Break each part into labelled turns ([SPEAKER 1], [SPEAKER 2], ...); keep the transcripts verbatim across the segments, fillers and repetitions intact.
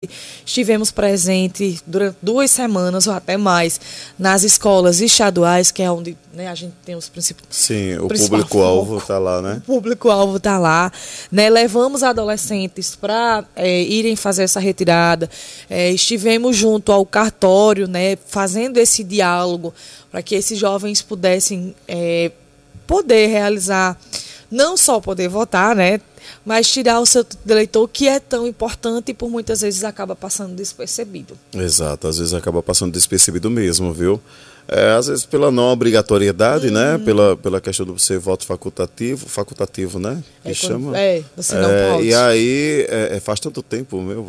[SPEAKER 1] Estivemos presentes durante duas semanas ou até mais nas escolas estaduais, que é onde, né, a gente tem os princípios.
[SPEAKER 2] Sim, o público-alvo está lá, né?
[SPEAKER 1] O público-alvo está lá. Né? Levamos adolescentes para é, irem fazer essa retirada. É, estivemos junto ao cartório, né, fazendo esse diálogo para que esses jovens pudessem é, poder realizar, não só poder votar, né? Mas tirar o seu título de eleitor, que é tão importante e por muitas vezes acaba passando despercebido.
[SPEAKER 2] Exato, às vezes acaba passando despercebido mesmo, viu? É, às vezes pela não obrigatoriedade, hum. né? Pela, pela questão do ser voto facultativo, facultativo, né? Que
[SPEAKER 1] é,
[SPEAKER 2] chama.
[SPEAKER 1] É, você não
[SPEAKER 2] é,
[SPEAKER 1] pode.
[SPEAKER 2] E aí, é, faz tanto tempo, meu.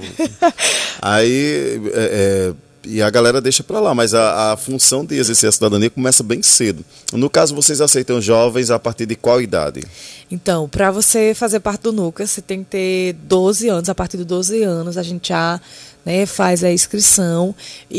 [SPEAKER 2] aí, é, é, e a galera deixa para lá, mas a, a função de exercer a cidadania começa bem cedo. No caso, vocês aceitam jovens a partir de qual idade?
[SPEAKER 1] Então, para você fazer parte do Núcleo, você tem que ter doze anos. A partir de doze anos, a gente já, né, faz a inscrição.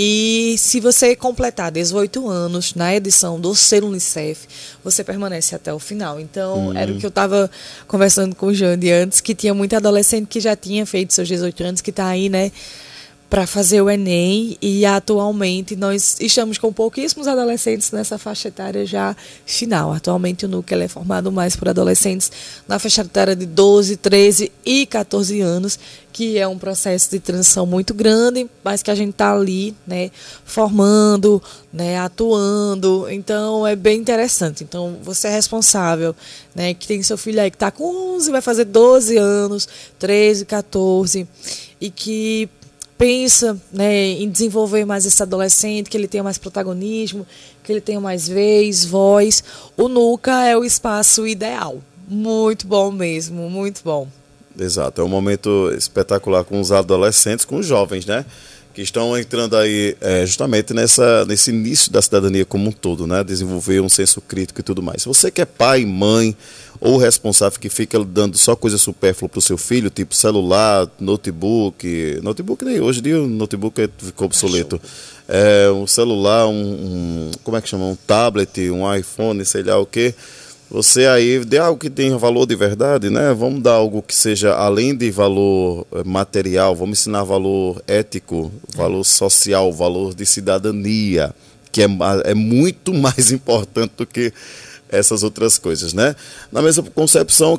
[SPEAKER 1] E se você completar dezoito anos na edição do Ser Unicef, você permanece até o final. Então, hum. era o que eu estava conversando com o Jande antes, que tinha muito adolescente que já tinha feito seus dezoito anos, que está aí, né, para fazer o Enem, e atualmente nós estamos com pouquíssimos adolescentes nessa faixa etária já final. Atualmente o Núcleo é formado mais por adolescentes na faixa etária de doze, treze e quatorze anos, que é um processo de transição muito grande, mas que a gente está ali, né, formando, né, atuando. Então é bem interessante. Então você é responsável, né, que tem seu filho aí que está com onze, vai fazer doze anos, treze, quatorze, e que pensa, né, em desenvolver mais esse adolescente, que ele tenha mais protagonismo, que ele tenha mais vez, voz. O Núcleo é o espaço ideal. Muito bom mesmo, muito bom.
[SPEAKER 2] Exato, é um momento espetacular com os adolescentes, com os jovens, né? Que estão entrando aí é, justamente nessa, nesse início da cidadania como um todo, né? Desenvolver um senso crítico e tudo mais. Se você que é pai, mãe ou responsável que fica dando só coisa supérflua para o seu filho, tipo celular, notebook, notebook nem hoje em dia o notebook ficou obsoleto, é, um celular, um, um, como é que chama, um tablet, um iPhone, sei lá o que, você aí dê algo que tenha valor de verdade, né? Vamos dar algo que seja além de valor material, vamos ensinar valor ético, valor social, valor de cidadania, que é, é muito mais importante do que essas outras coisas, né? Na mesma concepção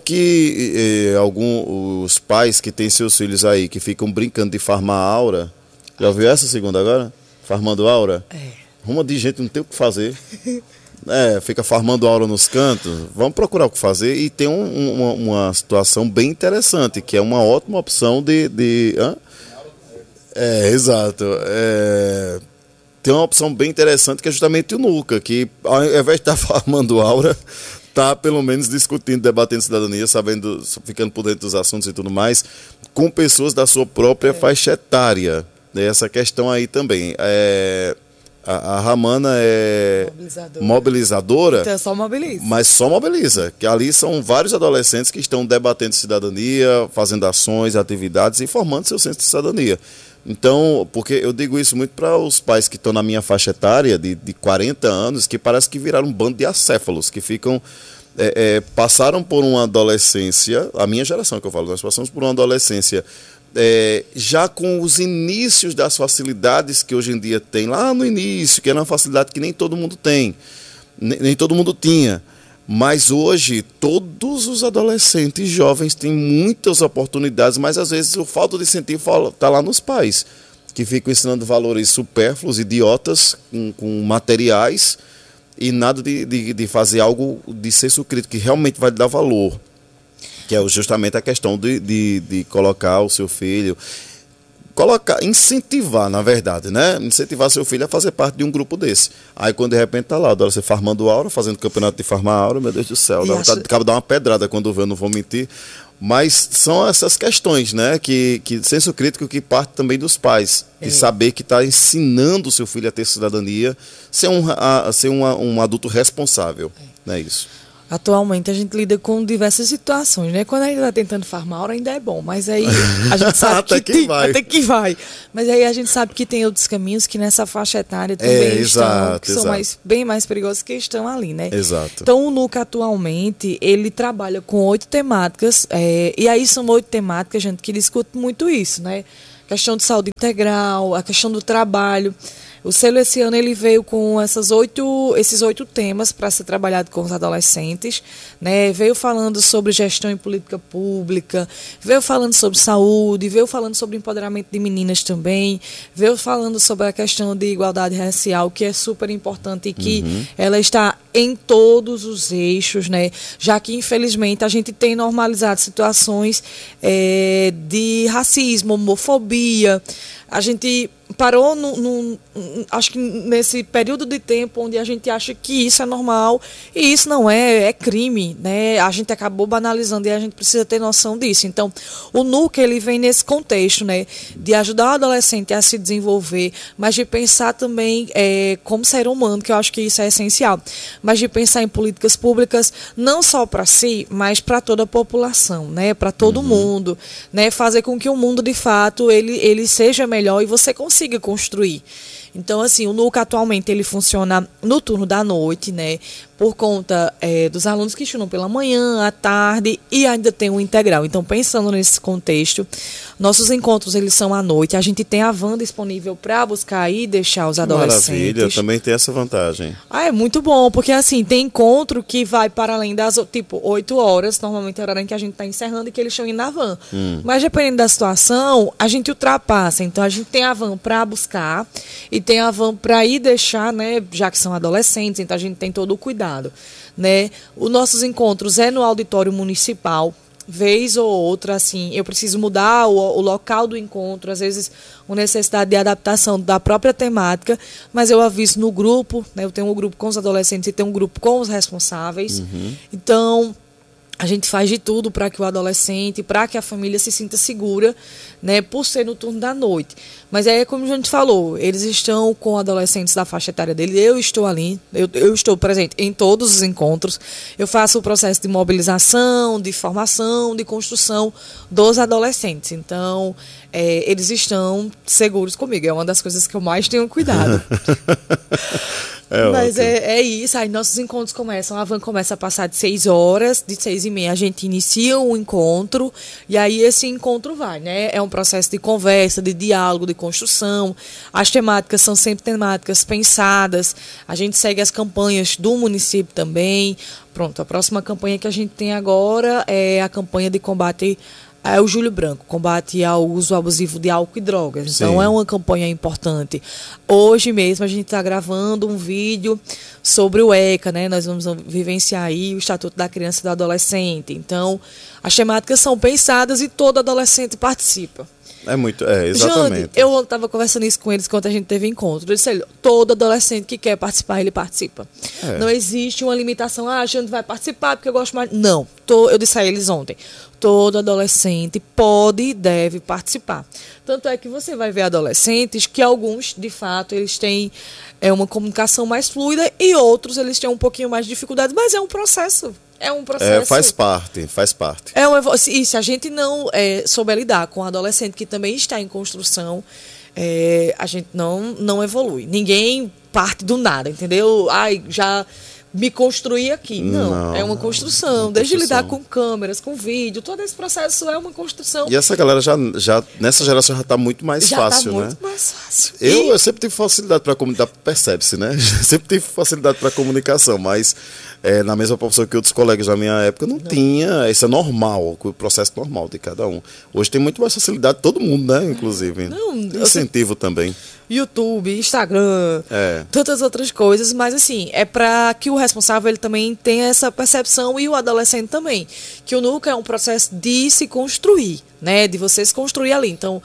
[SPEAKER 2] que eh, alguns pais que têm seus filhos aí, que ficam brincando de farmar aura, já ouviu essa segunda agora? Farmando aura?
[SPEAKER 1] É.
[SPEAKER 2] Uma de gente não tem o que fazer. É, fica farmando aura nos cantos. Vamos procurar o que fazer. E tem um, uma, uma situação bem interessante, que é uma ótima opção de... de hã? É, exato. É... Tem uma opção bem interessante que é justamente o Núcleo, que ao invés de estar farmando aura, está pelo menos discutindo, debatendo cidadania, sabendo, ficando por dentro dos assuntos e tudo mais, com pessoas da sua própria é. faixa etária. Essa questão aí também. É, a, a Ramana é mobilizadora, mobilizadora,
[SPEAKER 1] então só mobiliza.
[SPEAKER 2] Mas só mobiliza. Que ali são vários adolescentes que estão debatendo cidadania, fazendo ações, atividades e formando seu senso de cidadania. Então, porque eu digo isso muito para os pais que estão na minha faixa etária, de, de quarenta anos, que parece que viraram um bando de acéfalos, que ficam, é, é, passaram por uma adolescência, a minha geração que eu falo, nós passamos por uma adolescência é, já com os inícios das facilidades que hoje em dia tem, lá no início, que era uma facilidade que nem todo mundo tem, nem, nem todo mundo tinha. Mas hoje, todos os adolescentes jovens têm muitas oportunidades, mas às vezes o falta de incentivo está lá nos pais, que ficam ensinando valores supérfluos, idiotas, com, com materiais, e nada de, de, de fazer algo de senso crítico, que realmente vai dar valor, que é justamente a questão de, de, de colocar o seu filho... Colocar, incentivar, na verdade, né? Incentivar seu filho a fazer parte de um grupo desse. Aí, quando de repente tá lá, você farmando aura, fazendo campeonato de farmar aura, meu Deus do céu, dá vontade de acha... dar uma pedrada quando vê, eu não vou mentir. Mas são essas questões, né? Que, que senso crítico que parte também dos pais. De é. saber que está ensinando o seu filho a ter cidadania, ser um, a, ser um, um adulto responsável. É. Não é isso?
[SPEAKER 1] Atualmente a gente lida com diversas situações, né? Quando a gente está tentando farmar aura ainda é bom, mas aí a gente sabe
[SPEAKER 2] até
[SPEAKER 1] que,
[SPEAKER 2] que
[SPEAKER 1] tem,
[SPEAKER 2] vai.
[SPEAKER 1] até que vai. Mas aí a gente sabe que tem outros caminhos que nessa faixa etária também
[SPEAKER 2] é,
[SPEAKER 1] estão,
[SPEAKER 2] exato,
[SPEAKER 1] que são
[SPEAKER 2] exato.
[SPEAKER 1] mais, bem mais perigosos que estão ali, né?
[SPEAKER 2] Exato.
[SPEAKER 1] Então o Núcleo atualmente, ele trabalha com oito temáticas, é, e aí são oito temáticas, gente, que discute muito isso, né? questão de saúde integral, a questão do trabalho. O selo esse ano ele veio com essas oito, esses oito temas para ser trabalhado com os adolescentes, né? Veio falando sobre gestão e política pública, veio falando sobre saúde, veio falando sobre empoderamento de meninas também, veio falando sobre a questão de igualdade racial, que é super importante e que uhum. ela está em todos os eixos, né? Já que, infelizmente, a gente tem normalizado situações é, de racismo, homofobia. A gente parou, no, no, acho que nesse período de tempo onde a gente acha que isso é normal e isso não é, é crime, né? A gente acabou banalizando e a gente precisa ter noção disso. Então, o NUCA, ele vem nesse contexto, né? De ajudar o adolescente a se desenvolver, mas de pensar também é, como ser humano, que eu acho que isso é essencial, mas de pensar em políticas públicas não só para si, mas para toda a população, né? Para todo uhum. mundo, né? Fazer com que o mundo, de fato, ele, ele seja melhor e você consiga construir. Então, assim, o NUCA atualmente ele funciona no turno da noite, né? Por conta é, dos alunos que estudam pela manhã, à tarde e ainda tem o integral. Então, pensando nesse contexto, nossos encontros eles são à noite. A gente tem a van disponível para buscar e deixar os adolescentes.
[SPEAKER 2] Maravilha, também tem essa vantagem.
[SPEAKER 1] Ah, é muito bom, porque assim, tem encontro que vai para além das, tipo, oito horas, normalmente é o horário em que a gente está encerrando e que eles estão indo na van. Hum. Mas dependendo da situação, a gente ultrapassa. Então, a gente tem a van para buscar e tem a van para ir deixar, né, já que são adolescentes, então a gente tem todo o cuidado. Né? Os nossos encontros é no auditório municipal, vez ou outra, assim, eu preciso mudar o, o local do encontro, às vezes uma necessidade de adaptação da própria temática, mas eu aviso no grupo, né? Eu tenho um grupo com os adolescentes e tenho um grupo com os responsáveis, uhum. então a gente faz de tudo para que o adolescente, para que a família se sinta segura, né, por ser no turno da noite. Mas é como a gente falou, eles estão com adolescentes da faixa etária dele, eu estou ali, eu, eu estou presente em todos os encontros, eu faço o processo de mobilização, de formação, de construção dos adolescentes. Então, é, eles estão seguros comigo, é uma das coisas que eu mais tenho cuidado. É Mas é, é isso, aí nossos encontros começam, a van começa a passar de seis horas, de seis e meia a gente inicia o encontro, e aí esse encontro vai, né? É um processo de conversa, de diálogo, de construção. As temáticas são sempre temáticas pensadas, a gente segue as campanhas do município também. Pronto, a próxima campanha que a gente tem agora é a campanha de combate é o Julho Branco, combate ao uso abusivo de álcool e drogas. Então, Sim. é uma campanha importante. Hoje mesmo, a gente está gravando um vídeo sobre o ECA, né? Nós vamos vivenciar aí o Estatuto da Criança e do Adolescente. Então, as temáticas são pensadas e todo adolescente participa.
[SPEAKER 2] É muito, é, exatamente.
[SPEAKER 1] Jane, eu estava conversando isso com eles quando a gente teve encontro. Eu disse, todo adolescente que quer participar, ele participa. É. Não existe uma limitação, ah, a gente vai participar porque eu gosto mais. Não, tô, eu disse a eles ontem, todo adolescente pode e deve participar. Tanto é que você vai ver adolescentes que alguns, de fato, eles têm é, uma comunicação mais fluida e outros, eles têm um pouquinho mais de dificuldade, mas é um processo. É um processo.
[SPEAKER 2] É, faz parte, faz parte.
[SPEAKER 1] É uma, e se a gente não é, souber lidar com um adolescente que também está em construção, é, a gente não, não evolui. Ninguém parte do nada, entendeu? Ai, já me construí aqui. Não, não é uma construção. Uma Desde construção. lidar com câmeras, com vídeo, todo esse processo é uma construção.
[SPEAKER 2] E essa galera já, já nessa geração já está muito mais
[SPEAKER 1] já
[SPEAKER 2] fácil,
[SPEAKER 1] tá
[SPEAKER 2] né?
[SPEAKER 1] muito mais fácil.
[SPEAKER 2] Eu, e... eu sempre tive facilidade para comunicar, percebe-se, né? Sempre tive facilidade para comunicação, mas é, na mesma proporção que outros colegas da minha época não, não. tinha, isso é normal, o processo normal de cada um. Hoje tem muito mais facilidade, todo mundo, né? Inclusive. Não, tem incentivo eu... também.
[SPEAKER 1] YouTube, Instagram,
[SPEAKER 2] é.
[SPEAKER 1] tantas outras coisas, mas assim, é para que o responsável ele também tenha essa percepção e o adolescente também, que o NUCA é um processo de se construir, né, de você se construir ali. Então,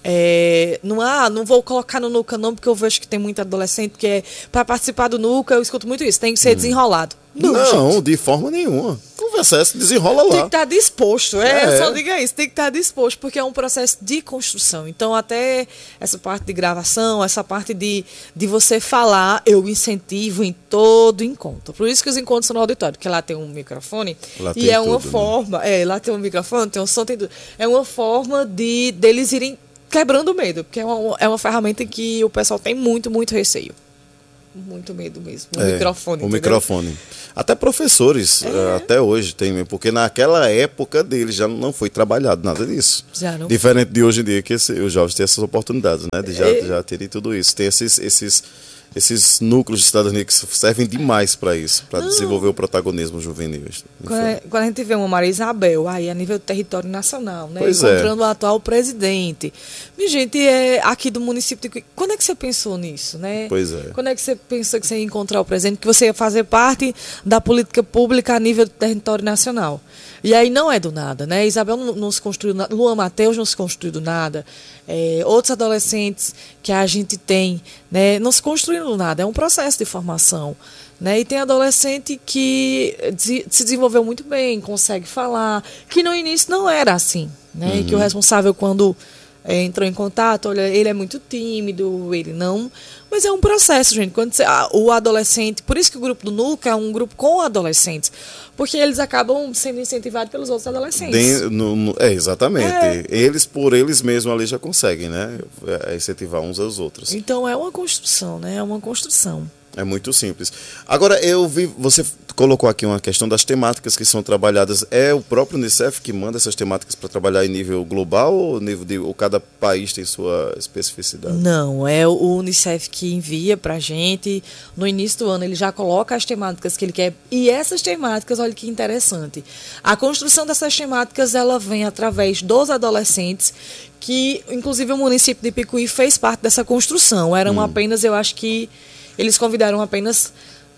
[SPEAKER 1] é, não, ah, não vou colocar no NUCA não, porque eu vejo que tem muito adolescente que é, para participar do NUCA, eu escuto muito isso, tem que ser hum. desenrolado.
[SPEAKER 2] Não, não de forma nenhuma. Conversar, desenrola lá.
[SPEAKER 1] Tem que estar disposto, é, é. Só diga isso, tem que estar disposto, porque é um processo de construção. Então, até essa parte de gravação, essa parte de, de você falar, eu incentivo em todo encontro. Por isso que os encontros são no auditório, porque lá tem um microfone lá e é uma tudo, forma, né? é, lá tem um microfone, tem um som, tem tudo. É uma forma de deles irem quebrando o medo, porque é uma, é uma ferramenta que o pessoal tem muito, muito receio. muito medo mesmo. O
[SPEAKER 2] é,
[SPEAKER 1] microfone.
[SPEAKER 2] O
[SPEAKER 1] entendeu?
[SPEAKER 2] microfone. Até professores, é. até hoje tem, porque naquela época deles já não foi trabalhado nada disso.
[SPEAKER 1] Já não.
[SPEAKER 2] Diferente de hoje em dia, que esse, os jovens têm essas oportunidades, né? De já,
[SPEAKER 1] É.
[SPEAKER 2] já terem tudo isso. Tem esses, esses, esses núcleos de cidadania que servem demais para isso, para desenvolver o protagonismo juvenil.
[SPEAKER 1] Quando, é, quando a gente vê uma Maria Isabel, aí a nível do território nacional, né?
[SPEAKER 2] Pois
[SPEAKER 1] Encontrando
[SPEAKER 2] é.
[SPEAKER 1] o atual presidente. Minha gente, é aqui do município de... Quando é que você pensou nisso, né?
[SPEAKER 2] Pois é.
[SPEAKER 1] Quando é que você pensou que você ia encontrar o presidente, que você ia fazer parte da política pública a nível do território nacional? E aí não é do nada, né? Isabel não, não se construiu nada, Luan Matheus não se construiu do nada. É, outros adolescentes que a gente tem, né, não se construíram do nada, é um processo de formação. Né? E tem adolescente que se desenvolveu muito bem, consegue falar, que no início não era assim. Né? Uhum. E que o responsável, quando é, entrou em contato, olha, ele é muito tímido, ele não... Mas é um processo, gente. Quando você, ah, o adolescente... Por isso que o grupo do Nuca é um grupo com adolescentes. Porque eles acabam sendo incentivados pelos outros adolescentes.
[SPEAKER 2] De, no, no, é, exatamente. É. Eles, por eles mesmos, ali já conseguem, né? É, incentivar uns aos outros.
[SPEAKER 1] Então, é uma construção, né? É uma construção.
[SPEAKER 2] É muito simples. Agora, eu vi, você colocou aqui uma questão das temáticas que são trabalhadas. É o próprio Unicef que manda essas temáticas para trabalhar em nível global ou, nível de, ou cada país tem sua especificidade?
[SPEAKER 1] Não, é o Unicef que envia para a gente. No início do ano ele já coloca as temáticas que ele quer. E essas temáticas, olha que interessante. A construção dessas temáticas, ela vem através dos adolescentes, que inclusive o município de Picuí fez parte dessa construção. Eram hum. apenas, eu acho que eles convidaram apenas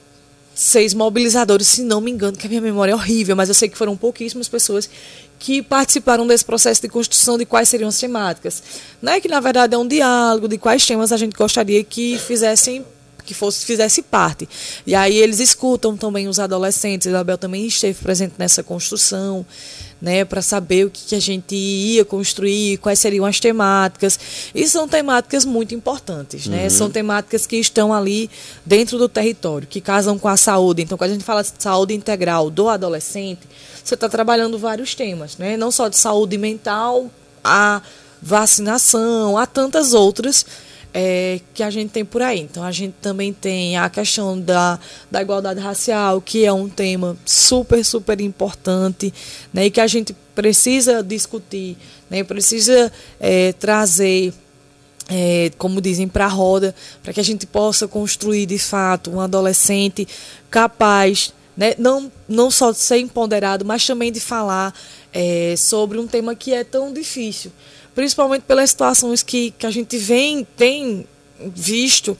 [SPEAKER 1] seis mobilizadores, se não me engano, que a minha memória é horrível, mas eu sei que foram pouquíssimas pessoas que participaram desse processo de construção de quais seriam as temáticas. Não é que, na verdade, é um diálogo de quais temas a gente gostaria que fizessem, que fosse, fizesse parte. E aí eles escutam também os adolescentes. A Isabel também esteve presente nessa construção, né, para saber o que, que a gente ia construir, quais seriam as temáticas. E são temáticas muito importantes, né? Uhum. São temáticas que estão ali dentro do território, que casam com a saúde. Então, quando a gente fala de saúde integral do adolescente, você está trabalhando vários temas, né? Não só de saúde mental, a vacinação, há tantas outras É, que a gente tem por aí. Então, a gente também tem a questão da, da igualdade racial, que é um tema super, super importante, né, e que a gente precisa discutir, né, precisa é, trazer, é, como dizem, para a roda, para que a gente possa construir, de fato, um adolescente capaz, né, não, não só de ser empoderado, mas também de falar é, sobre um tema que é tão difícil, principalmente pelas situações que, que a gente vem, tem visto,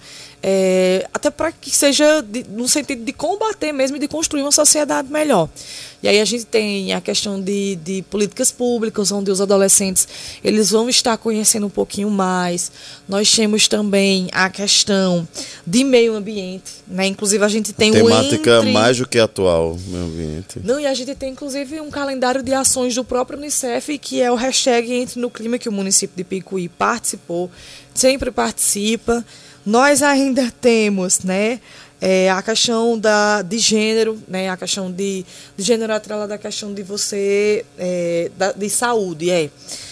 [SPEAKER 1] é, até para que seja de, no sentido de combater mesmo e de construir uma sociedade melhor. E aí a gente tem a questão de, de políticas públicas, onde os adolescentes eles vão estar conhecendo um pouquinho mais. Nós temos também a questão de meio ambiente, né? Inclusive a gente tem um
[SPEAKER 2] temática entre... mais do que atual, meio ambiente.
[SPEAKER 1] Não, e a gente tem inclusive um calendário de ações do próprio Unicef, que é o hashtag Entre no Clima, que o município de Picuí participou, sempre participa. Nós ainda temos, né, é, a questão da, de gênero, né, a questão de, de gênero atrelada à questão de você, é, da, de saúde, é.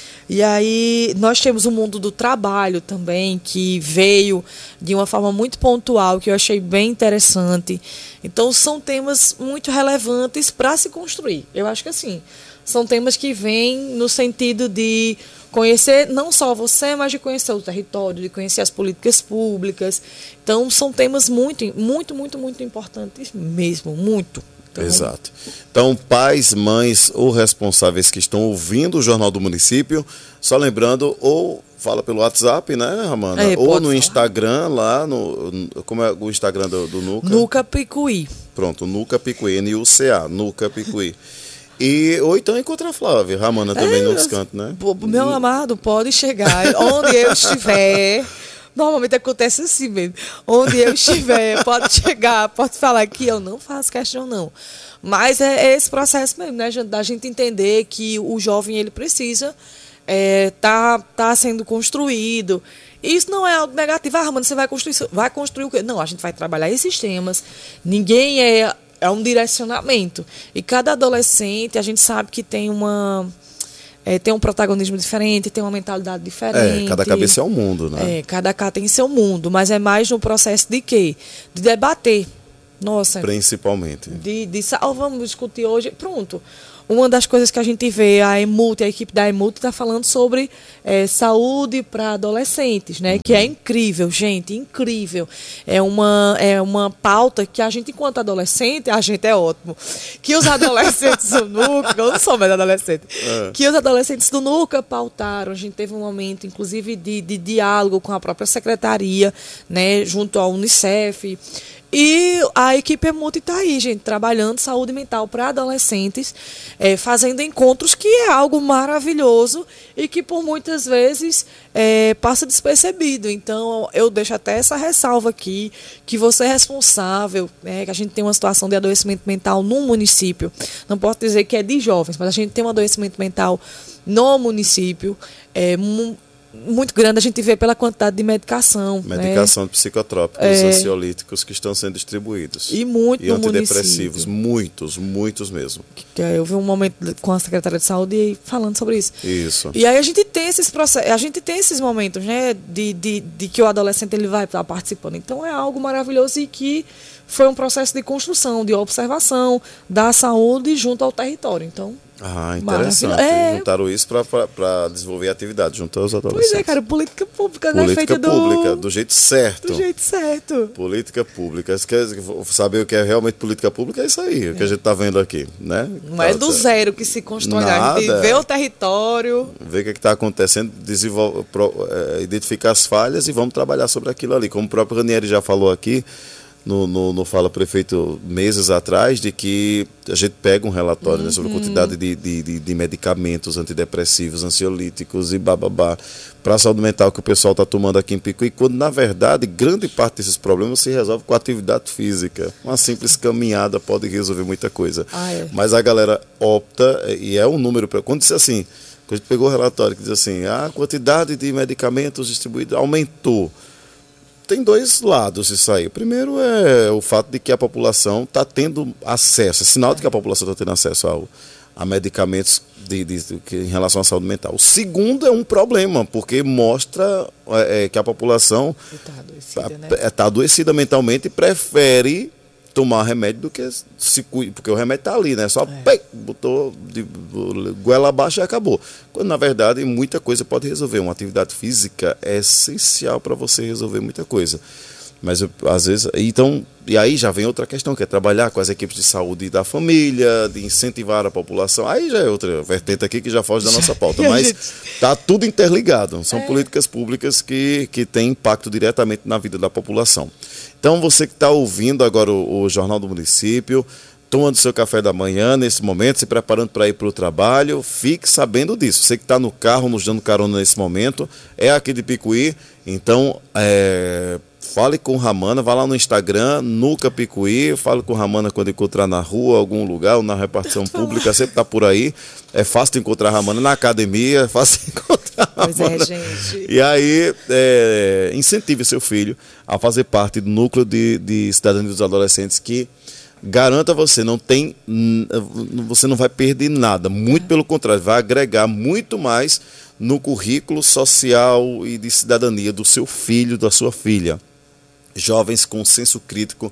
[SPEAKER 1] E aí nós temos o mundo do trabalho também, que veio de uma forma muito pontual, que eu achei bem interessante. Então são temas muito relevantes para se construir. Eu acho que assim, são temas que vêm no sentido de conhecer não só você, mas de conhecer o território, de conhecer as políticas públicas. Então, são temas muito, muito, muito, muito importantes mesmo, muito. Então,
[SPEAKER 2] exato. Então, pais, mães ou responsáveis que estão ouvindo o Jornal do Município, só lembrando, ou fala pelo WhatsApp, né, Amanda?
[SPEAKER 1] É,
[SPEAKER 2] ou no
[SPEAKER 1] falar.
[SPEAKER 2] Instagram, lá no... Como é o Instagram do, do Nuca?
[SPEAKER 1] Nuca Picuí.
[SPEAKER 2] Pronto, Nuca Picuí, N U C A, Nuca Picuí. E, ou então encontra a Flávia, Ramana também é, nos cantos, né?
[SPEAKER 1] Meu amado, pode chegar onde eu estiver. Normalmente acontece assim mesmo. Onde eu estiver, pode chegar, pode falar que eu não faço questão, não. Mas é, é esse processo mesmo, né? Da gente entender que o jovem ele precisa é, tá, tá sendo construído. Isso não é algo negativo. Ah, Ramana, você vai construir, vai construir o quê? Não, a gente vai trabalhar esses temas. Ninguém é... É um direcionamento. E cada adolescente, a gente sabe que tem uma, é, tem um protagonismo diferente, tem uma mentalidade diferente.
[SPEAKER 2] É, cada cabeça é um mundo, né?
[SPEAKER 1] É, cada cá tem seu mundo, mas é mais no processo de quê? De debater. Nossa.
[SPEAKER 2] Principalmente.
[SPEAKER 1] De, de, oh, vamos discutir hoje. Pronto. Uma das coisas que a gente vê, a Emult, a equipe da Emult está falando sobre é, saúde para adolescentes, né? Uhum. Que é incrível, gente, incrível. É uma, é uma pauta que a gente, enquanto adolescente, a gente é ótimo. Que os adolescentes do Núcleo, eu não sou mais adolescente, é. que os adolescentes do Núcleo pautaram. A gente teve um momento, inclusive, de, de diálogo com a própria secretaria, né? Junto à Unicef. E a equipe Emult está aí, gente, trabalhando saúde mental para adolescentes, é, fazendo encontros, que é algo maravilhoso e que por muitas vezes é, passa despercebido. Então, eu deixo até essa ressalva aqui, que você é responsável, né, que a gente tem uma situação de adoecimento mental no município. Não posso dizer que é de jovens, mas a gente tem um adoecimento mental no município, é, muito grande, a gente vê pela quantidade de medicação.
[SPEAKER 2] Medicação
[SPEAKER 1] né?
[SPEAKER 2] de psicotrópicos, é, ansiolíticos que estão sendo distribuídos.
[SPEAKER 1] E muito
[SPEAKER 2] e
[SPEAKER 1] no
[SPEAKER 2] antidepressivos,
[SPEAKER 1] município.
[SPEAKER 2] muitos, muitos mesmo.
[SPEAKER 1] Eu vi um momento com a secretária de saúde falando sobre isso.
[SPEAKER 2] Isso.
[SPEAKER 1] E aí a gente tem esses processos, a gente tem esses momentos, né, de, de, de que o adolescente ele vai estar participando. Então é algo maravilhoso e que foi um processo de construção, de observação da saúde junto ao território. Então,
[SPEAKER 2] ah, interessante. É... Juntaram isso para desenvolver a atividade junto aos adolescentes. Pois é,
[SPEAKER 1] cara, política pública,
[SPEAKER 2] política
[SPEAKER 1] né? Feita
[SPEAKER 2] pública,
[SPEAKER 1] do...
[SPEAKER 2] do jeito certo.
[SPEAKER 1] Do jeito certo.
[SPEAKER 2] Política pública. Você quer saber o que é realmente política pública? É isso aí, é. o que a gente está vendo aqui, né?
[SPEAKER 1] Não
[SPEAKER 2] tá,
[SPEAKER 1] é do zero que se constrói,
[SPEAKER 2] nada,
[SPEAKER 1] a gente vê o território.
[SPEAKER 2] Vê o que está acontecendo, desenvolve, pro, é, identificar as falhas e vamos trabalhar sobre aquilo ali. Como o próprio Ranieri já falou aqui, No, no, no Fala Prefeito meses atrás, de que a gente pega um relatório uhum. né, sobre a quantidade de, de, de medicamentos antidepressivos, ansiolíticos e bababá para a saúde mental que o pessoal está tomando aqui em Picuí, quando na verdade grande parte desses problemas se resolve com atividade física. Uma simples caminhada pode resolver muita coisa.
[SPEAKER 1] Ah, é.
[SPEAKER 2] Mas a galera opta, e é um número, quando disse assim, quando a gente pegou o relatório que diz assim, a quantidade de medicamentos distribuídos aumentou. Tem dois lados isso aí. O primeiro é o fato de que a população está tendo acesso, é sinal de que a população está tendo acesso ao, a medicamentos de, de, de, de, em relação à saúde mental. O segundo é um problema, porque mostra é, que a população está adoecida, né? tá adoecida mentalmente e prefere tomar remédio do que se cuidar, porque o remédio está ali, né? Só é. pei, botou de goela abaixo e acabou. Quando, na verdade, muita coisa pode resolver. Uma atividade física é essencial para você resolver muita coisa. Mas, às vezes... Então, e aí já vem outra questão, que é trabalhar com as equipes de saúde da família, de incentivar a população. Aí já é outra vertente aqui que já foge da nossa pauta. Mas está tudo interligado. São é. políticas públicas que, que têm impacto diretamente na vida da população. Então, você que está ouvindo agora o, o Jornal do Município, tomando seu café da manhã, nesse momento, se preparando para ir para o trabalho, fique sabendo disso. Você que está no carro, nos dando carona nesse momento, é aqui de Picuí, então, é, fale com Ramana, vá lá no Instagram, Nuca Picuí, fale com Ramana quando encontrar na rua, algum lugar, ou na repartição pública, sempre está por aí. É fácil de encontrar Ramana na academia, é fácil de encontrar Ramana.
[SPEAKER 1] Pois é, gente.
[SPEAKER 2] E aí, é, incentive seu filho a fazer parte do núcleo de, de cidadania dos adolescentes, que garanta você, não tem, você não vai perder nada, muito pelo contrário, vai agregar muito mais no currículo social e de cidadania do seu filho, da sua filha. Jovens com senso crítico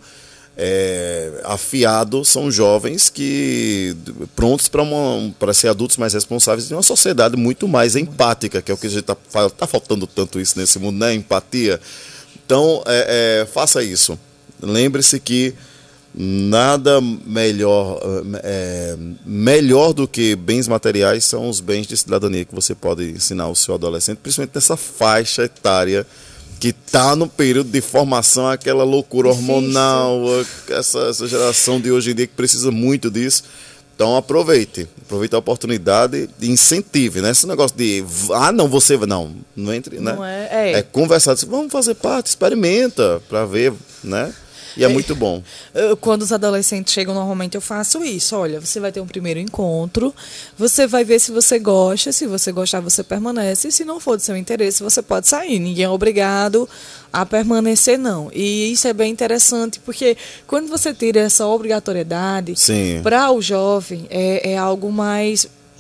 [SPEAKER 2] é, afiado são jovens que prontos para ser adultos mais responsáveis de uma sociedade muito mais empática, que é o que a gente está tá faltando tanto isso nesse mundo, né? Empatia. Então, é, é, faça isso. Lembre-se que nada melhor, é, melhor do que bens materiais são os bens de cidadania que você pode ensinar ao seu adolescente, principalmente nessa faixa etária que está no período de formação, aquela loucura hormonal, essa, essa geração de hoje em dia que precisa muito disso. Então aproveite, aproveite a oportunidade e incentive, né? Esse negócio de, ah não, você, não, não entre, né?
[SPEAKER 1] Não é, é.
[SPEAKER 2] é conversar, vamos fazer parte, experimenta para ver, né? E é muito bom.
[SPEAKER 1] Eu, quando os adolescentes chegam, normalmente eu faço isso. Olha, você vai ter um primeiro encontro, você vai ver se você gosta, se você gostar, você permanece, e se não for do seu interesse, você pode sair. Ninguém é obrigado a permanecer, não. E isso é bem interessante, porque quando você tira essa obrigatoriedade, para o jovem, é, é algo mais...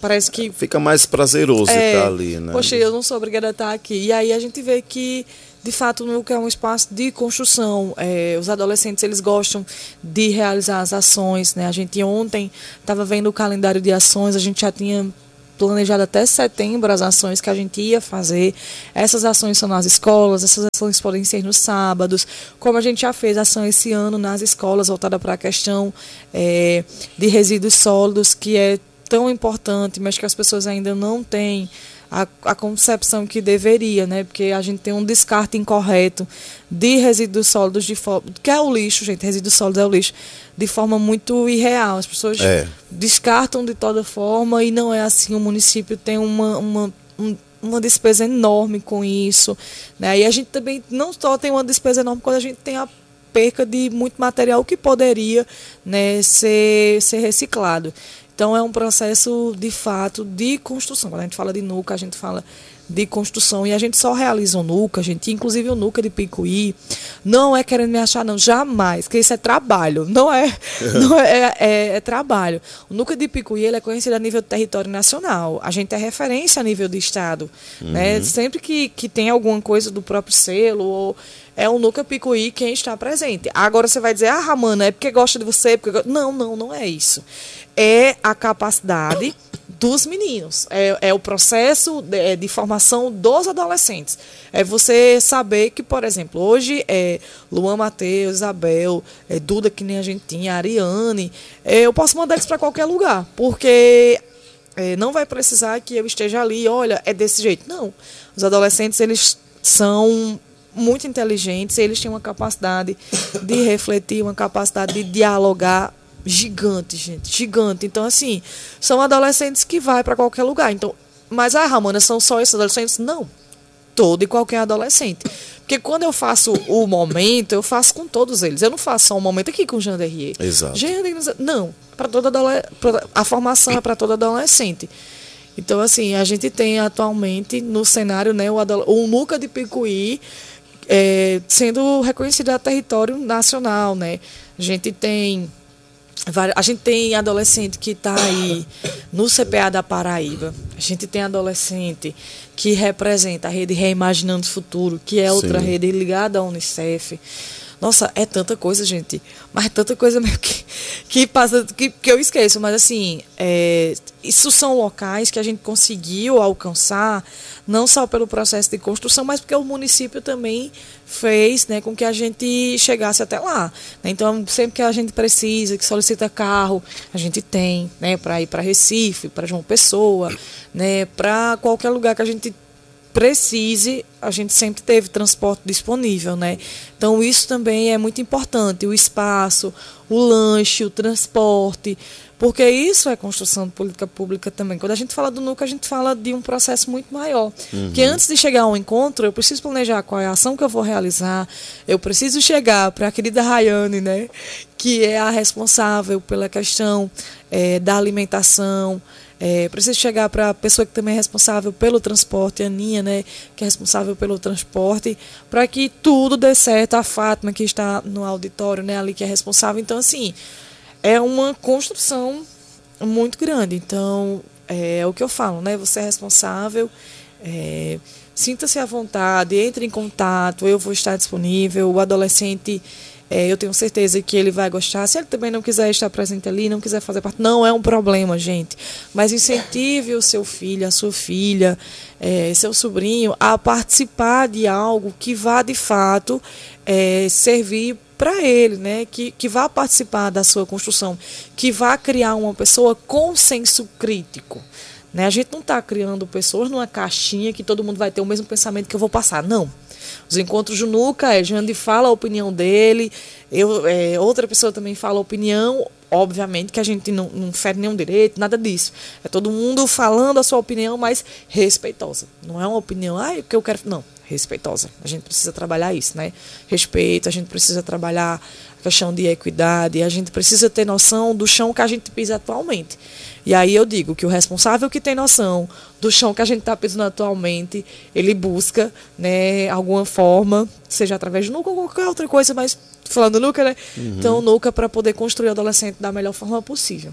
[SPEAKER 1] Parece que...
[SPEAKER 2] Fica mais prazeroso
[SPEAKER 1] é,
[SPEAKER 2] estar ali, né?
[SPEAKER 1] Poxa, eu não sou obrigada a estar aqui. E aí a gente vê que, de fato, o núcleo é um espaço de construção. É, os adolescentes, eles gostam de realizar as ações, né? A gente ontem estava vendo o calendário de ações, a gente já tinha planejado até setembro as ações que a gente ia fazer. Essas ações são nas escolas, essas ações podem ser nos sábados, como a gente já fez ação esse ano nas escolas, voltada para a questão é, de resíduos sólidos, que é tão importante, mas que as pessoas ainda não têm a, a concepção que deveria, né? Porque a gente tem um descarte incorreto de resíduos sólidos, de forma, que é o lixo, gente, resíduos sólidos é o lixo, de forma muito irreal. As pessoas é. descartam de toda forma e não é assim. O município tem uma, uma, um, uma despesa enorme com isso, né? E a gente também não só tem uma despesa enorme quando a gente tem a perca de muito material que poderia, né, ser, ser reciclado. Então, é um processo, de fato, de construção. Quando a gente fala de NUCA, a gente fala de construção. E a gente só realiza o NUCA, gente, inclusive o NUCA de Picuí, não é querendo me achar, não, jamais, porque isso é trabalho, não é, não é, é, é trabalho. O NUCA de Picuí, ele é conhecido a nível de território nacional. A gente é referência a nível de estado. Uhum. Né? Sempre que, que tem alguma coisa do próprio selo, ou é o NUCA Picuí quem está presente. Agora você vai dizer, ah, Ramana, é porque gosta de você? Porque... Não, não, não é isso. É a capacidade dos meninos, é, é o processo de, de formação dos adolescentes. É você saber que, por exemplo, hoje é Luan Matheus, Isabel, é Duda, que nem a gente tinha, Ariane, é, eu posso mandar eles para qualquer lugar, porque é, não vai precisar que eu esteja ali, olha, é desse jeito. Não, os adolescentes, eles são muito inteligentes, eles têm uma capacidade de refletir, uma capacidade de dialogar gigante, gente, gigante. Então, assim, são adolescentes que vai para qualquer lugar. Então, mas, ah, Ramana, são só esses adolescentes? Não. Todo e qualquer adolescente. Porque quando eu faço o momento, eu faço com todos eles. Eu não faço só um momento aqui com o Jean Derrier.
[SPEAKER 2] Exato.
[SPEAKER 1] Jean Derrier, não. Para toda adole... A formação é para todo adolescente. Então, assim, a gente tem atualmente no cenário, né, o, adole... o NUCA de Picuí é, sendo reconhecido a território nacional, né? A gente tem... A gente tem adolescente que está aí no C P A da Paraíba. A gente tem adolescente que representa a rede Reimaginando o Futuro, que é outra Sim. rede ligada à Unicef. Nossa, é tanta coisa, gente. Mas tanta coisa mesmo que, que passa, que, que eu esqueço. Mas, assim, é, isso são locais que a gente conseguiu alcançar, não só pelo processo de construção, mas porque o município também fez, né, com que a gente chegasse até lá. Né? Então, sempre que a gente precisa, que solicita carro, a gente tem, né, para ir para Recife, para João Pessoa, né, para qualquer lugar que a gente precise, a gente sempre teve transporte disponível, né? Então isso também é muito importante, o espaço, o lanche, o transporte, porque isso é construção de política pública também. Quando a gente fala do NUCA, a gente fala de um processo muito maior, uhum. Porque antes de chegar ao encontro, eu preciso planejar qual é a ação que eu vou realizar, eu preciso chegar para a querida Rayane, né, que é a responsável pela questão é, da alimentação. É, preciso chegar para a pessoa que também é responsável pelo transporte, a Aninha, né, que é responsável pelo transporte, para que tudo dê certo. A Fátima, que está no auditório, né, ali, que é responsável. Então, assim, é uma construção muito grande. Então, é, é o que eu falo, né, você é responsável, é, sinta-se à vontade, entre em contato, eu vou estar disponível, o adolescente... É, eu tenho certeza que ele vai gostar. Se ele também não quiser estar presente ali, não quiser fazer parte, não é um problema, gente. Mas incentive o seu filho, a sua filha, é, seu sobrinho a participar de algo que vá, de fato, é, servir para ele, né? Que, que vá participar da sua construção, que vá criar uma pessoa com senso crítico. Né? A gente não está criando pessoas numa caixinha que todo mundo vai ter o mesmo pensamento que eu vou passar. Não. Os encontros de NUCA, é, Jandi fala a opinião dele, eu, é, outra pessoa também fala a opinião, obviamente que a gente não, não fere nenhum direito, nada disso. É todo mundo falando a sua opinião, mas respeitosa. Não é uma opinião, ah, é porque eu quero... Não, respeitosa. A gente precisa trabalhar isso, né? Respeito, a gente precisa trabalhar a questão de equidade, a gente precisa ter noção do chão que a gente pisa atualmente. E aí eu digo que o responsável que tem noção do chão que a gente está pisando atualmente, ele busca, né, alguma forma, seja através do NUCA ou qualquer outra coisa, mas falando do NUCA, né? Uhum. Então o NUCA para poder construir o adolescente da melhor forma possível.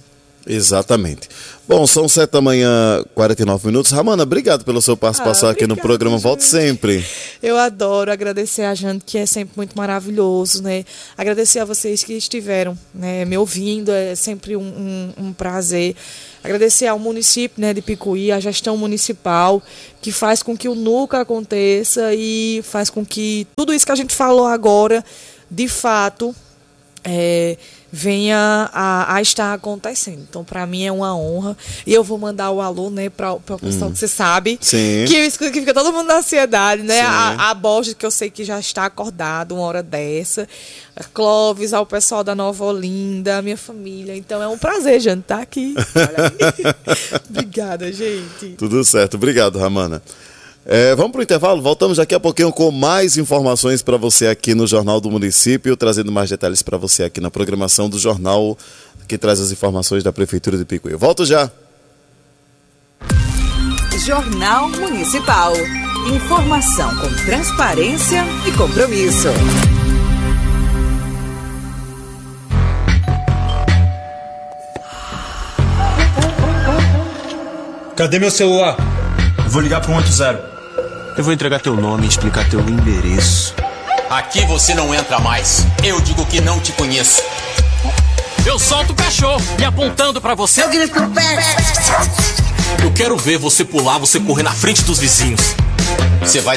[SPEAKER 2] Exatamente. Bom, são sete da manhã, quarenta e nove minutos. Ramana, obrigado pela sua participação ah, aqui no programa. Gente. Volte sempre.
[SPEAKER 1] Eu adoro agradecer a Jane, que é sempre muito maravilhoso, né? Agradecer a vocês que estiveram, né, me ouvindo, é sempre um, um, um prazer. Agradecer ao município, né, de Picuí, a gestão municipal, que faz com que o NUCA aconteça e faz com que tudo isso que a gente falou agora, de fato, é, venha a, a estar acontecendo. Então, para mim é uma honra. E eu vou mandar o alô, né, para o pessoal hum. que você sabe.
[SPEAKER 2] Sim.
[SPEAKER 1] Que, que fica todo mundo na ansiedade, né? A, a Borges, que eu sei que já está acordado uma hora dessa. A Clóvis, ao pessoal da Nova Olinda, a minha família. Então, é um prazer, Jane, estar aqui. Obrigada, gente.
[SPEAKER 2] Tudo certo. Obrigado, Ramana. É, vamos para o intervalo, voltamos daqui a pouquinho com mais informações para você aqui no Jornal do Município, trazendo mais detalhes para você aqui na programação do jornal que traz as informações da Prefeitura de Picuí. Eu volto já.
[SPEAKER 3] Jornal Municipal. Informação com transparência e compromisso.
[SPEAKER 4] Cadê meu celular?
[SPEAKER 5] Eu vou ligar para um oito zero.
[SPEAKER 6] Eu vou entregar teu nome e explicar teu endereço.
[SPEAKER 7] Aqui você não entra mais. Eu digo que não te conheço.
[SPEAKER 8] Eu solto o cachorro e apontando pra você.
[SPEAKER 9] Eu grito com o pé.
[SPEAKER 8] Eu quero ver você pular, você correr na frente dos vizinhos.
[SPEAKER 7] Você vai